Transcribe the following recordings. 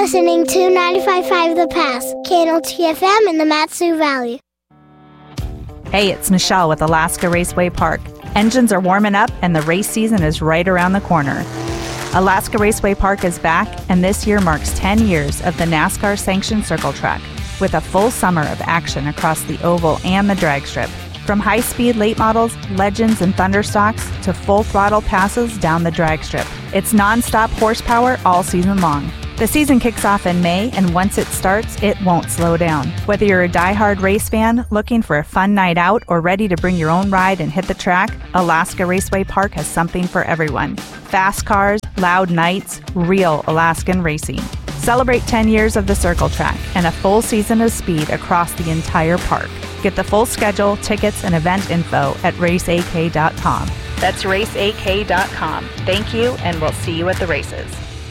listening to 95.5 The Pass, KNOT-FM in the Mat-Su Valley. Hey, it's Michelle with Alaska Raceway Park. Engines are warming up and the race season is right around the corner. Alaska Raceway Park is back, and this year marks 10 years of the NASCAR sanctioned circle track, with a full summer of action across the oval and the drag strip. From high-speed late models, legends, and thunderstocks to full-throttle passes down the drag strip. It's non-stop horsepower all season long. The season kicks off in May, and once it starts, it won't slow down. Whether you're a die-hard race fan, looking for a fun night out, or ready to bring your own ride and hit the track, Alaska Raceway Park has something for everyone. Fast cars, loud nights, real Alaskan racing. Celebrate 10 years of the circle track and a full season of speed across the entire park. Get the full schedule, tickets, and event info at raceak.com. That's raceak.com. Thank you, and we'll see you at the races.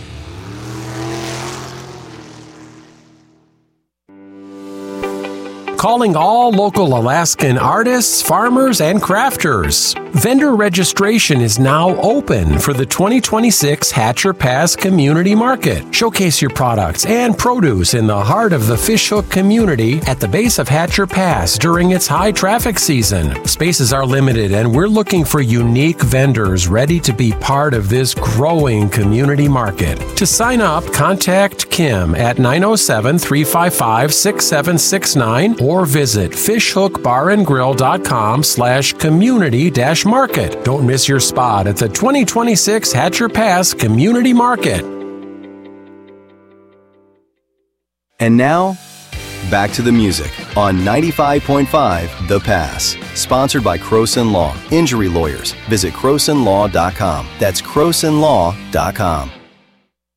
Calling all local Alaskan artists, farmers, and crafters. Vendor registration is now open for the 2026 Hatcher Pass Community Market. Showcase your products and produce in the heart of the Fishhook community at the base of Hatcher Pass during its high traffic season. Spaces are limited, and we're looking for unique vendors ready to be part of this growing community market. To sign up, contact Kim at 907-355-6769 or visit fishhookbarandgrill.com/community-market. Don't miss your spot at the 2026 Hatcher Pass Community Market. And now, back to the music on 95.5 The Pass. Sponsored by Croson Law. Injury lawyers. Visit CrosonLaw.com. That's CrosonLaw.com.